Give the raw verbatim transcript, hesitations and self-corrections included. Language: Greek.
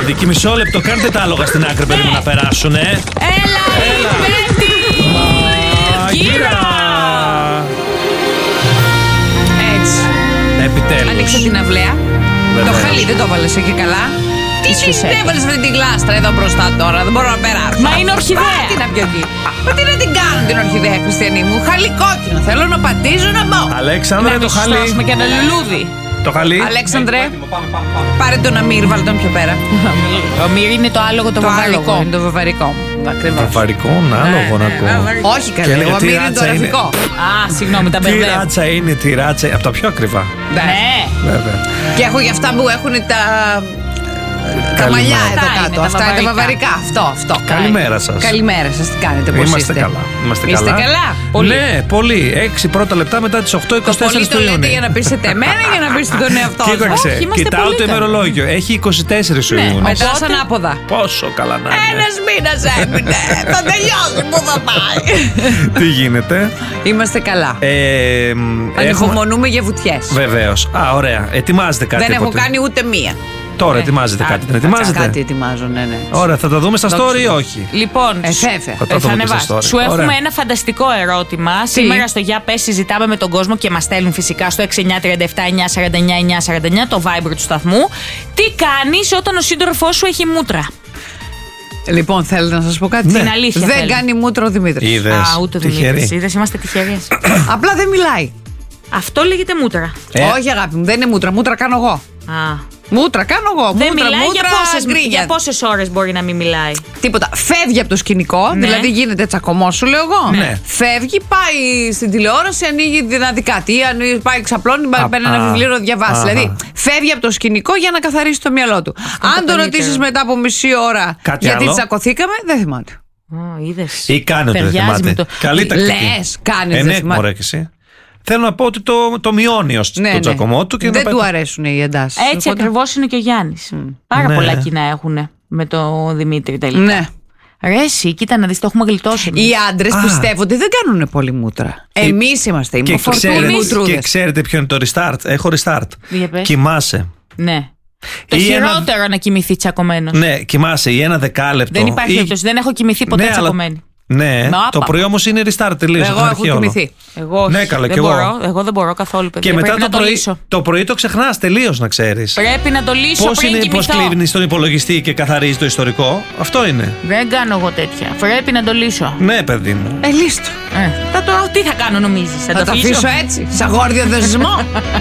Ρομαντική, μισό λεπτό. Κάντε τα άλογα στην άκρη, παιδί μου, να περάσουν, ε. Έλα, Έλα. Πέμπτη! Μαγείρα! Έτσι. Επιτέλους. Ανοίξε την αυλαία. Βεβαίως. Το χαλί δεν το έβαλες εκεί καλά. Τι Ίσχυσε. δεν έβαλες αυτή την γλάστρα εδώ μπροστά τώρα. Δεν μπορώ να περάσω. Μα είναι ορχιδέα. Τι να πιω εκεί. Μα τι να την κάνω την ορχιδέα, Χριστιανή μου. Χαλί κόκκινο. Θέλω να πατήσω να μπω. Αλέξανδρε, το χαλί. Στρώσουμε και ένα λουλούδι. Το χαλί. Αλέξανδρε, πάρε τον Αμύρ, βάλε τον πιο πέρα. Ο Μύρι είναι το άλογο το Το βαβαρικό. άλογο είναι το βαβαρικό. Ακριβώς. Βαβαρικό, άλογο να ακούω. Όχι Και καλέ, έλεγα, ο τι Αμύρ είναι το ράτσα είναι. ραφικό. Α, συγγνώμη, τα Τι μπερδεύω. ράτσα είναι, τι ράτσα. Από τα πιο ακριβά. Ναι. Βέβαια. Και έχω για αυτά που έχουν τα. Τα Καλημέρα. μαλλιά εδώ Αυτά είναι κάτω. τα Αυτά είναι τα βαβαρικά. βαβαρικά. Αυτό, αυτό. Καλημέρα σας. Καλημέρα σας, τι κάνετε, πώς Είμαστε είστε? καλά. Είμαστε Είστε καλά. καλά? Πολύ. Ναι, πολύ. Έξι πρώτα λεπτά μετά τις οκτώ Το είκοσι τέσσερα πολύ του το λέτε Ιούνιου. για να πείσετε εμένα ή για να πείσετε τον εαυτό σας? Κοίταξε, Όχι, είμαστε κοιτάω πολύ το καλά. ημερολόγιο. Έχει είκοσι τέσσερα του Ναι, Ιουνιού. Μετά Οπότε- ανάποδα. Πόσο καλά να είναι. Ένας μήνας έμεινε. Θα τελειώσει, πού θα πάει? Τι γίνεται. Είμαστε καλά. Ε, έχουμε... Ανυπομονούμε για βουτιές. Βεβαίως. Α, ωραία. Ετοιμάζετε κάτι. Δεν από έχω την- κάνει ούτε μία. Τώρα ετοιμάζετε Α, κάτι. Δεν ετοιμάζετε. Κάτι ετοιμάζω, ναι, ναι. Ωραία, θα τα δούμε στα Δόξα story ή τω. όχι. Λοιπόν, Ε, σου- βέβαια. Θα ε, τα δούμε θα και ανεβάσει. στα story. Σου έχουμε Ωραία. ένα φανταστικό ερώτημα. Σήμερα στο Για Πες συζητάμε με τον κόσμο και μας στέλνουν φυσικά στο έξι εννιά τρία επτά εννιά τέσσερα εννιά εννιά τέσσερα εννιά, το Viber του σταθμού. Τι κάνεις όταν ο σύντροφός σου έχει μούτρα? Λοιπόν, θέλετε να σας πω κάτι? Την αλήθεια Δεν θέλω. κάνει μούτρο ο Δημήτρης. Είδες. Α, ούτε Τυχερή. Δημήτρης. Είδες, είμαστε τυχερές. Απλά δεν μιλάει. Αυτό λέγεται μούτρα. Ε. Όχι, αγάπη μου, δεν είναι μούτρα. Μούτρα κάνω εγώ. Α. Μούτρα κάνω εγώ. Δεν μούτρα, μιλάει μούτρα, για πόσες, γκρίνια. για πόσες ώρες μπορεί να μην μιλάει. Τίποτα. Φεύγει από το σκηνικό, Ναι. δηλαδή γίνεται τσακωμό, σου λέω εγώ. Ναι. Φεύγει, πάει στην τηλεόραση, ανοίγει δυνατικά. Τι, ανοίγει, πάει ξαπλώνει, Α, παίρνει ένα α, βιβλίο να διαβάσει. αχα. Δηλαδή, φεύγει από το σκηνικό για να καθαρίσει το μυαλό του. Αν το το καλύτερο. ρωτήσει μετά από μισή ώρα Κάτι γιατί άλλο? τσακωθήκαμε, δεν θυμάται. Α, είδες. Ή κάνει ότι δεν Ταιριάζει θυμάται. με το- Καλή τακτική. Λες, κάνει Ε, δεν ναι, θυμάται. μωρέ και εσύ. Θέλω να πω ότι το, το μειώνει ως Ναι, το ναι. τσακωμό του. Και δεν να του πάει- αρέσουν οι εντάσεις. Έτσι Οπότε- ακριβώς είναι και ο Γιάννης. Πάρα Ναι. πολλά κοινά έχουν με το Δημήτρη τελικά. Ναι. Ρε εσύ, κοίτα να δεις, το έχουμε γλιτώσει. εμείς. Οι άντρες Α. πιστεύονται δεν κάνουν πολύ μούτρα. Εμείς είμαστε οι Και μοφορτούνοι ξέρετε, και μουτρούδες. ξέρετε ποιο είναι το restart. Έχω restart. Για πες. Κοιμάσαι. Ναι. Το Ή ένα- χειρότερο να κοιμηθεί τσακωμένος. Ναι, κοιμάσαι ή ένα δεκάλεπτο. Δεν υπάρχει ή- περίπτωση. Δεν έχω κοιμηθεί ποτέ Ναι, αλλά- τσακωμένη. Ναι, Μα, το άπα. πρωί όμως είναι restart τελείως. Εγώ έχω κοιμηθεί. Εγώ όχι. Ναι, καλά, δεν κι εγώ. μπορώ. Εγώ δεν μπορώ καθόλου, παιδιά. Και μετά Πρέπει το να το πρωί, λύσω. το πρωί το ξεχνάς τελείως, να ξέρεις. Πρέπει να το λύσω Πώς πριν είναι, πώς κοιμηθώ. κλείνει στον υπολογιστή και καθαρίζει το ιστορικό. Αυτό είναι. Δεν κάνω εγώ τέτοια. Πρέπει να το λύσω. Ναι, παιδί μου. Ε, λύστο. Ε, θα το, τι θα κάνω νομίζεις? Θα, Θα το το αφήσω? αφήσω έτσι, σαν γόρδιο δεσμό.